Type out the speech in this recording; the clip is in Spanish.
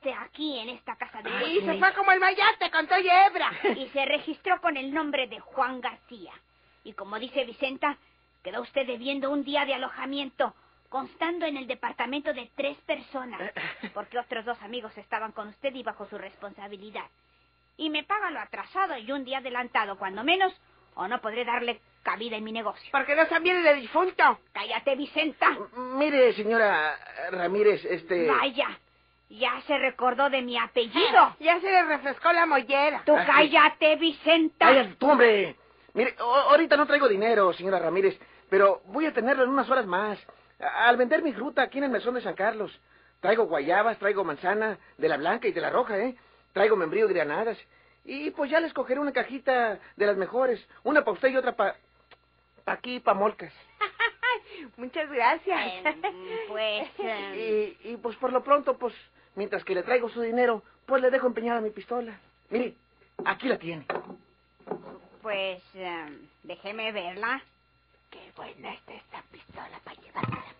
aquí en esta casa de Y se fue como el mayate con todo y hebra. Y se registró con el nombre de Juan García. Y como dice Vicenta, quedó usted debiendo un día de alojamiento, constando en el departamento de 3 personas, porque otros 2 amigos estaban con usted y bajo su responsabilidad. Y me paga lo atrasado y un día adelantado, cuando menos, o no podré darle cabida en mi negocio. Porque no sabía de difunto. Cállate, Vicenta. Mire, señora Ramírez, Vaya, ya se recordó de mi apellido. Ya se le refrescó la mollera. Tú cállate, Vicenta. ¡Cállate tú, hombre! Mire, ahorita no traigo dinero, señora Ramírez, pero voy a tenerlo en unas horas más. Al vender mi fruta aquí en el mesón de San Carlos. Traigo guayabas, traigo manzana, de la blanca y de la roja, ¿eh? Traigo membrillo y granadas. Y pues ya les cogeré una cajita de las mejores. Una para usted y otra para aquí, para molcas. Muchas gracias. Y pues por lo pronto, pues, mientras que le traigo su dinero, pues le dejo empeñada mi pistola. Mire, aquí la tiene. Pues, déjeme verla. Qué buena está esta pistola para llevarla.